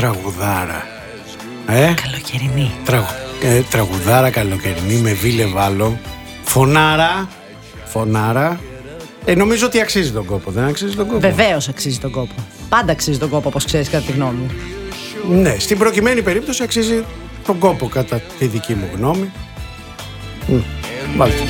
τραγουδάρα. Καλοκαιρινή. Τραγουδάρα καλοκαιρινή με Βίλε Βάλο. Φωνάρα. Νομίζω ότι αξίζει τον κόπο, δεν αξίζει τον κόπο? Βεβαίως αξίζει τον κόπο. Πάντα αξίζει τον κόπο, όπως ξέρεις, κατά τη γνώμη μου. Ναι, στην προκειμένη περίπτωση αξίζει τον κόπο, κατά τη δική μου γνώμη. Βάλτε.